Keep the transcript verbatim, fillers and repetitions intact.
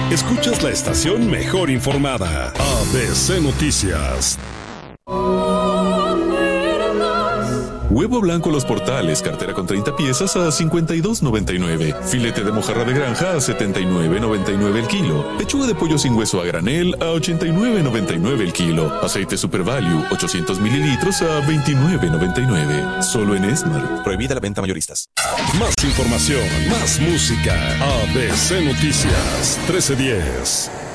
Escuchas la estación mejor informada, A B C Noticias. Huevo blanco Los Portales, cartera con treinta piezas a cincuenta y dos noventa y nueve. Filete de mojarra de granja a setenta y nueve noventa y nueve el kilo. Pechuga de pollo sin hueso a granel a ochenta y nueve noventa y nueve el kilo. Aceite Super Value ochocientos mililitros a veintinueve noventa y nueve. Solo en Esmar. Prohibida la venta a mayoristas. Más información, más música. A B C Noticias trece diez.